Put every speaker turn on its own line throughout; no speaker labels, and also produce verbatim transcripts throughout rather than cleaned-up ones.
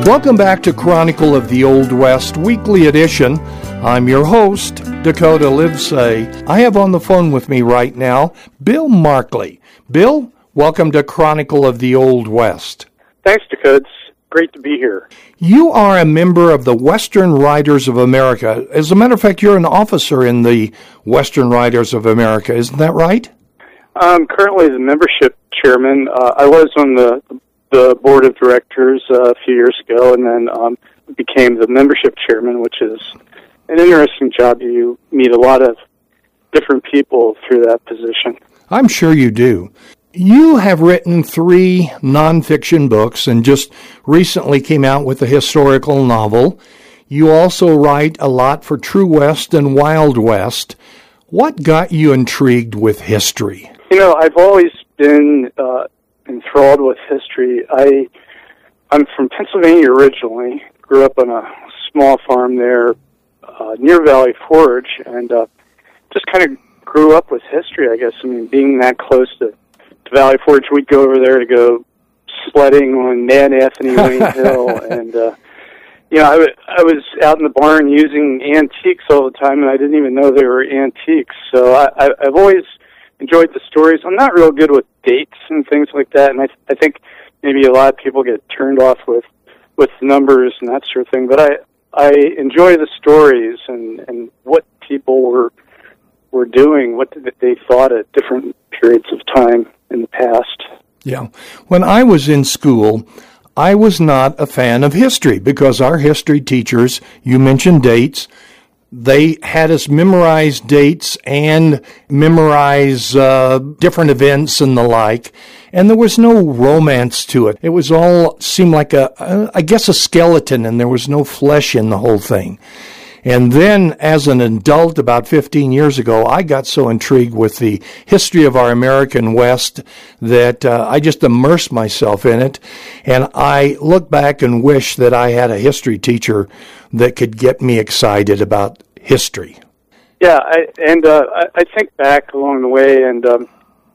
Welcome back to Chronicle of the Old West Weekly Edition. I'm your host, Dakota Livesay. I have on the phone with me right now Bill Markley. Bill, welcome to Chronicle of the Old West.
Thanks, Dakota. It's great to be here.
You are a member of the Western Writers of America. As a matter of fact, you're an officer in the Western Writers of America. Isn't that right?
I'm currently the membership chairman. Uh, I was on the the board of directors uh, a few years ago, and then um, became the membership chairman, which is an interesting job. You meet a lot of different people through that position.
I'm sure you do. You have written three nonfiction books and just recently came out with a historical novel. You also write a lot for True West and Wild West. What got you intrigued with history?
You know, I've always been uh, enthralled with history. I, I'm from Pennsylvania originally, grew up on a small farm there uh, near Valley Forge, and uh, just kind of grew up with history, I guess. I mean, being that close to, to Valley Forge, we'd go over there to go sledding on Mad Anthony Wayne Hill, and, uh, you know, I, w- I was out in the barn using antiques all the time, and I didn't even know they were antiques. So I, I, I've always enjoyed the stories. I'm not real good with dates and things like that, and I, th- I think maybe a lot of people get turned off with, with numbers and that sort of thing. But I, I enjoy the stories and, and what people were were doing, what they thought at different periods of time in the past.
Yeah. When I was in school, I was not a fan of history because our history teachers, you mentioned dates, they had us memorize dates and memorize uh, different events and the like, and there was no romance to it. It was all seemed like a, a, I guess, a skeleton, and there was no flesh in the whole thing. And then, as an adult, about fifteen years ago, I got so intrigued with the history of our American West that uh, I just immersed myself in it. And I look back and wish that I had a history teacher that could get me excited about history.
Yeah, I, and uh, I, I think back along the way, and, um,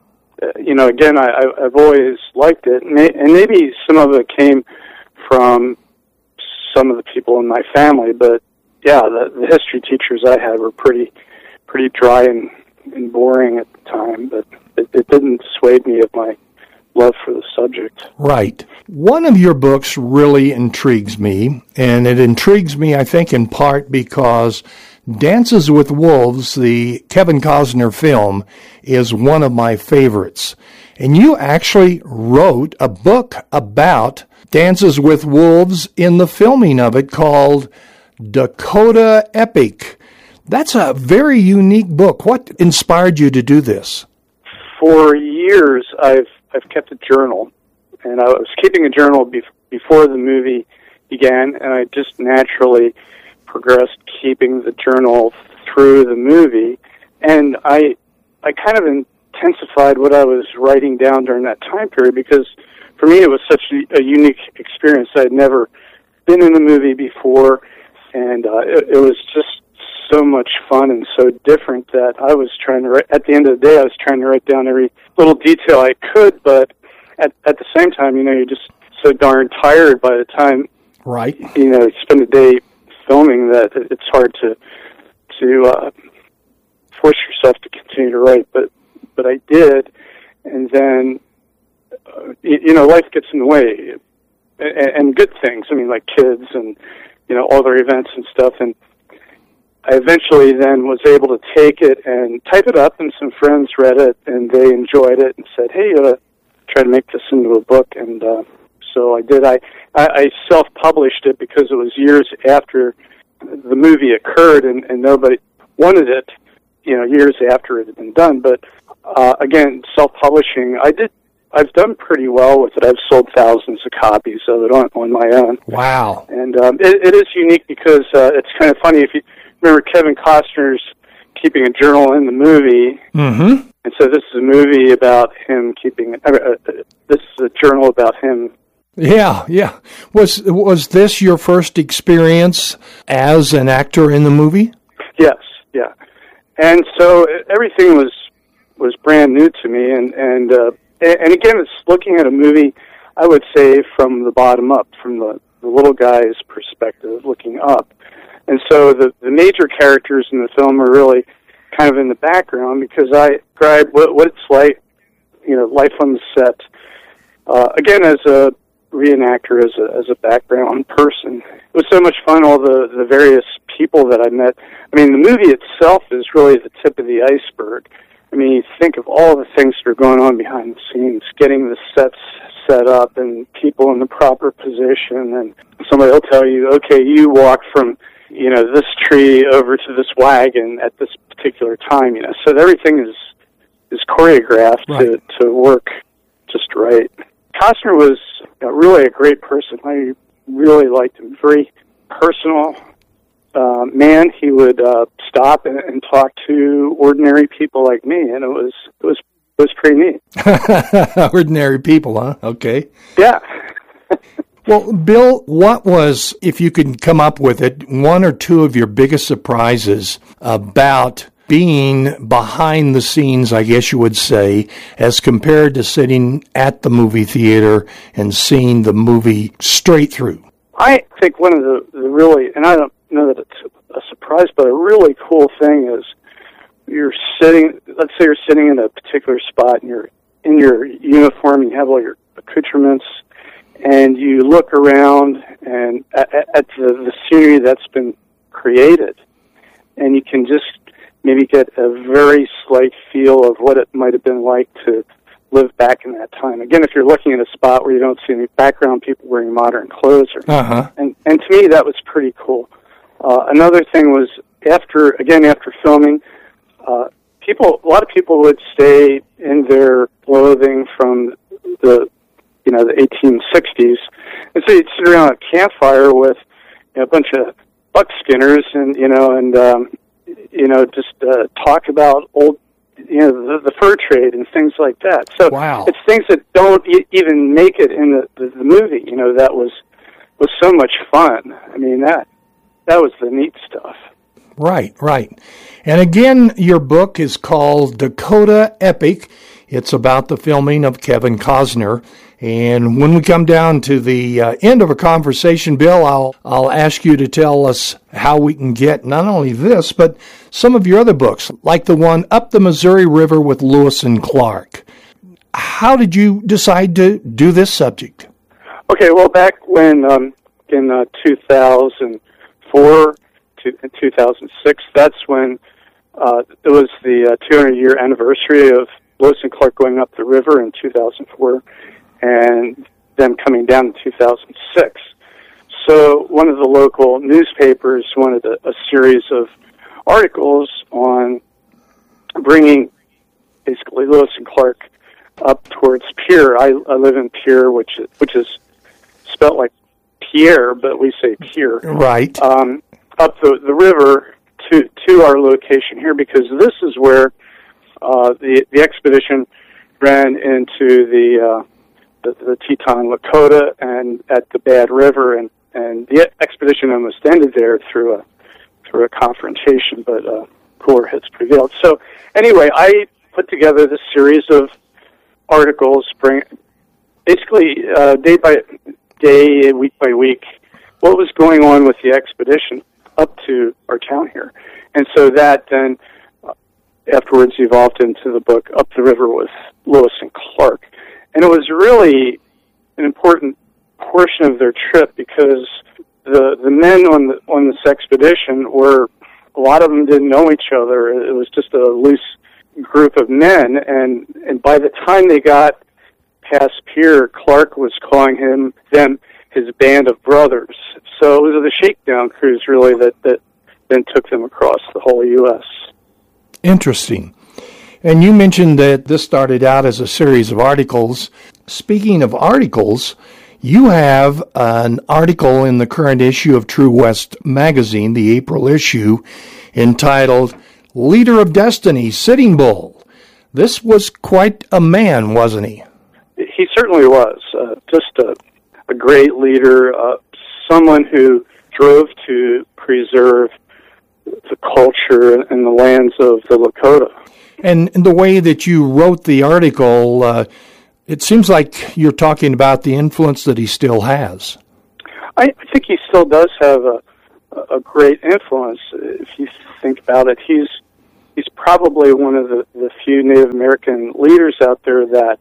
you know, again, I, I've always liked it. And maybe some of it came from some of the people in my family, but yeah, the, the history teachers I had were pretty pretty dry and, and boring at the time, but it, it didn't dissuade me of my love for the subject.
Right. One of your books really intrigues me, and it intrigues me, I think, in part because Dances with Wolves, the Kevin Costner film, is one of my favorites. And you actually wrote a book about Dances with Wolves in the filming of it called Dakota Epic. That's a very unique book. What inspired you to do this?
For years, I've I've kept a journal, and I was keeping a journal be- before the movie began, and I just naturally progressed keeping the journal through the movie, and I I kind of intensified what I was writing down during that time period because for me it was such a, a unique experience. I had never been in the movie before. And uh, it, it was just so much fun and so different that I was trying to write, at the end of the day, I was trying to write down every little detail I could, but at, at the same time, you know, you're just so darn tired by the time,
right?
You know, you spend a day filming that it's hard to to uh, force yourself to continue to write, but but I did, and then, uh, you, you know, life gets in the way, and, and good things, I mean, like kids and you know, all their events and stuff, and I eventually then was able to take it and type it up, and some friends read it, and they enjoyed it, and said, hey, you ought to try to make this into a book, and uh, so I did. I, I, I self-published it because it was years after the movie occurred, and, and nobody wanted it, you know, years after it had been done, but uh, again, self-publishing, I did I've done pretty well with it. I've sold thousands of copies of it on, on my own.
Wow.
And um, it, it is unique because uh, it's kind of funny. If you remember Kevin Costner's keeping a journal in the movie,
mm-hmm.
and so this is a movie about him keeping, uh, uh, this is a journal about him.
Yeah, yeah. Was was this your first experience as an actor in the movie?
Yes, yeah. And so everything was, was brand new to me, and, and uh, And again, it's looking at a movie, I would say, from the bottom up, from the the little guy's perspective looking up. And so the, the major characters in the film are really kind of in the background because I describe what, what it's like, you know, life on the set. Uh, again, as a reenactor, as a, as a background person. It was so much fun, all the, the various people that I met. I mean, the movie itself is really the tip of the iceberg. I mean, you think of all the things that are going on behind the scenes, getting the sets set up and people in the proper position, and somebody will tell you, okay, you walk from, you know, this tree over to this wagon at this particular time, you know. So everything is is choreographed right. to, to work just right. Costner was uh, really a great person. I really liked him. Very personal uh, man. He would uh, stop and, and talk to ordinary people like me, and it was it was it was pretty neat.
Ordinary people, huh? Okay.
Yeah.
Well, Bill, what was, if you could come up with it, one or two of your biggest surprises about being behind the scenes, I guess you would say, as compared to sitting at the movie theater and seeing the movie straight through?
I think one of the, the really, and I don't know that it's a surprise, but a really cool thing is you're sitting, let's say you're sitting in a particular spot and you're in your uniform, you have all your accoutrements, and you look around and at, at the, the scenery that's been created, and you can just maybe get a very slight feel of what it might have been like to live back in that time. Again, if you're looking at a spot where you don't see any background people wearing modern clothes, or,
uh-huh.
and, and to me that was pretty cool. Uh, another thing was after, again, after filming, uh, people, a lot of people would stay in their clothing from the, you know, the eighteen sixties, and so you'd sit around a campfire with, you know, a bunch of buckskinners, and you know, and um, you know, just uh, talk about old, you know, the, the fur trade and things like that. So
wow.
It's things that don't e- even make it in the, the, the movie. You know, that was was so much fun. I mean, that that was the neat stuff.
Right, right. And again, your book is called Dakota Epic. It's about the filming of Kevin Costner. And when we come down to the uh, end of a conversation, Bill, I'll I'll ask you to tell us how we can get not only this, but some of your other books, like the one Up the Missouri River with Lewis and Clark. How did you decide to do this subject?
Okay, well, back when um, in uh, two thousand four to two thousand six, that's when uh, it was the uh, two hundred year anniversary of Lewis and Clark going up the river in two thousand four. And them coming down in two thousand six. So one of the local newspapers wanted a, a series of articles on bringing basically Lewis and Clark up towards Pierre. I, I live in Pierre, which which is spelled like Pierre, but we say Pierre.
Right.
Um, up the, the river to to our location here, because this is where uh, the the expedition ran into the uh, The, the Teton Lakota and at the Bad River, and, and the expedition almost ended there through a through a confrontation, but uh, cooler heads prevailed. So anyway, I put together this series of articles, bring basically uh, day by day, week by week, what was going on with the expedition up to our town here, and so that then uh, afterwards evolved into the book Up the River with Lewis and Clark. And it was really an important portion of their trip because the the men on the on this expedition were, a lot of them didn't know each other. It was just a loose group of men, and and by the time they got past Pierre, Clark was calling him them his band of brothers. So it was the shakedown cruise really that that then took them across the whole U S.
Interesting. And you mentioned that this started out as a series of articles. Speaking of articles, you have an article in the current issue of True West magazine, the April issue, entitled Leader of Destiny, Sitting Bull. This was quite a man, wasn't he?
He certainly was. Uh, just a, a great leader, uh, someone who drove to preserve the culture and the lands of the Lakota.
And the way that you wrote the article, uh, it seems like you're talking about the influence that he still has.
I, I think he still does have a, a great influence. If you think about it, he's he's probably one of the, the few Native American leaders out there that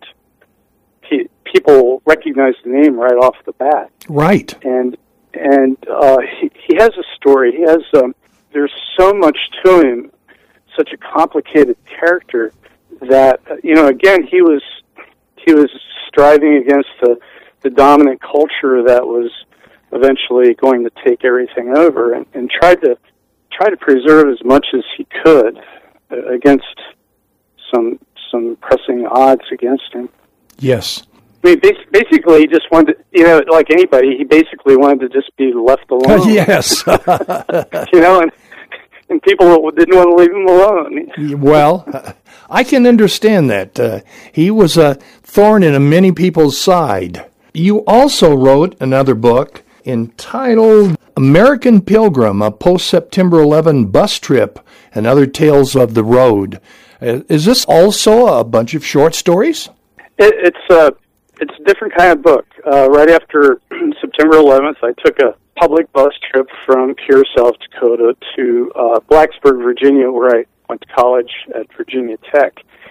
he, people recognize the name right off the bat.
Right.
And and uh, he, he has a story. He has um, there's so much to him, such a complicated character that uh, you know. Again, he was he was striving against the the dominant culture that was eventually going to take everything over, and, and tried to try to preserve as much as he could uh, against some some pressing odds against him.
Yes.
I mean, basically, he just wanted to, you know, like anybody, he basically wanted to just be left alone.
Yes.
you know, and, and people didn't want to leave him alone.
Well, I can understand that. Uh, he was a thorn in many people's side. You also wrote another book entitled American Pilgrim, a post-September eleventh bus trip and other tales of the road. Uh, is this also a bunch of short stories?
It, it's a it's a different kind of book. Uh, right after September eleventh, I took a public bus trip from Pierre, South Dakota, to uh, Blacksburg, Virginia, where I went to college at Virginia Tech,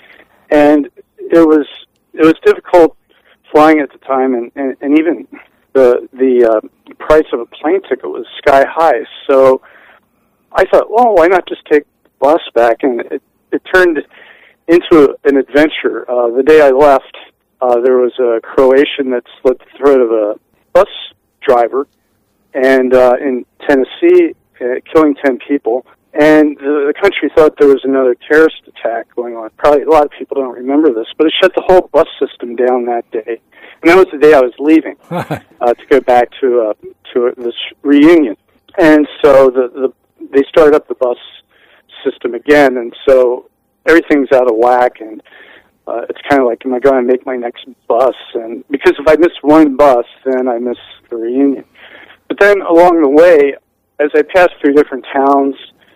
and it was it was difficult flying at the time, and, and, and even the the uh, price of a plane ticket was sky high. So I thought, well, why not just take the bus back? And it, it turned into an adventure. Uh, the day I left, uh, there was a Croatian that slit the throat of a bus driver, and uh, in Tennessee, uh, killing ten people. And the, the country thought there was another terrorist attack going on. Probably a lot of people don't remember this, but it shut the whole bus system down that day. And that was the day I was leaving uh, to go back to uh, to this reunion. And so the, the they started up the bus system again, and so everything's out of whack, and uh, it's kind of like, am I going to make my next bus? And because if I miss one bus, then I miss the reunion. But then along the way, as I passed through different towns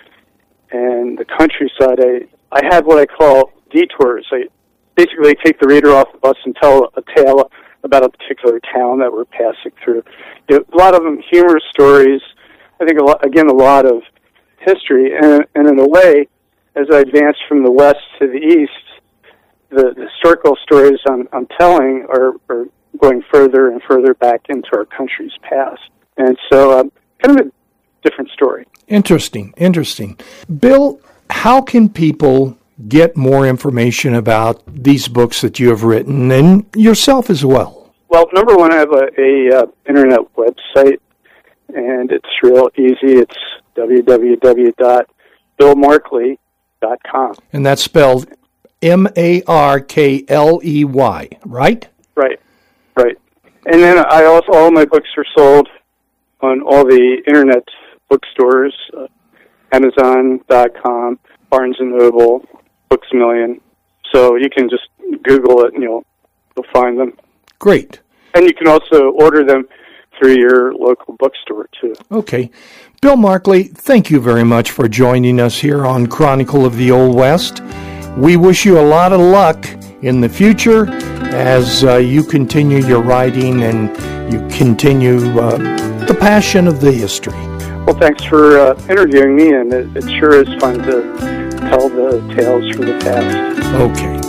and the countryside, I, I had what I call detours. I basically take the reader off the bus and tell a tale about a particular town that we're passing through. You know, a lot of them humorous stories. I think, a lot, again, a lot of history. And, and in a way, as I advance from the west to the east, the, the historical stories I'm, I'm telling are, are going further and further back into our country's past. And so, um, kind of a different story.
Interesting, interesting. Bill, how can people get more information about these books that you have written and yourself as well?
Well, number one, I have a, a uh, internet website, and it's real easy. It's w w w dot bill markley dot com.
And that's spelled M A R K L E Y, right?
Right, right. And then I also, all my books are sold on all the internet bookstores, uh, amazon dot com, Barnes and Noble, Books A Million. So you can just Google it and you'll, you'll find them.
Great.
And you can also order them through your local bookstore, too.
Okay. Bill Markley, thank you very much for joining us here on Chronicle of the Old West. We wish you a lot of luck in the future as uh, you continue your writing and you continue uh, the passion of the history.
Well, thanks for uh, interviewing me, and it, it sure is fun to tell the tales from the past.
Okay.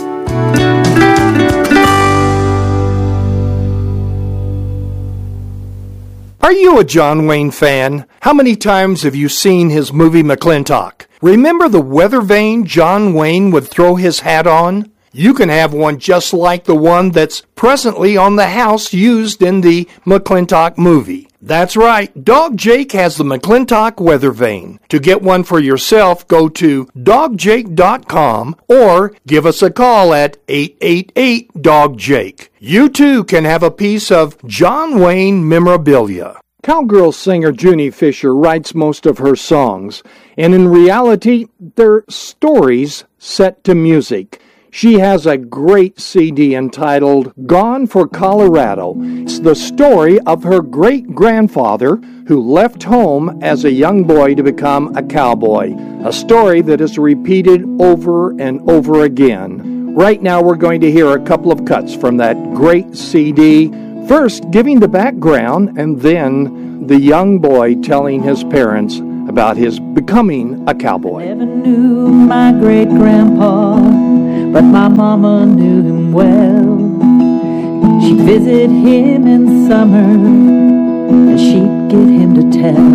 Are you a John Wayne fan? How many times have you seen his movie McClintock? Remember the weather vane John Wayne would throw his hat on? You can have one just like the one that's presently on the house used in the McClintock movie. That's right, Dog Jake has the McClintock weather vane. To get one for yourself, go to dog jake dot com or give us a call at eight eight eight dog jake. You too can have a piece of John Wayne memorabilia. Cowgirl singer Junie Fisher writes most of her songs, and in reality, they're stories set to music. She has a great C D entitled Gone for Colorado. It's the story of her great-grandfather who left home as a young boy to become a cowboy, a story that is repeated over and over again. Right now we're going to hear a couple of cuts from that great C D. First, giving the background, and then the young boy telling his parents about his becoming a cowboy.
I never knew my great-grandpa, but my mama knew him well. She'd visit him in summer, and she'd get him to tell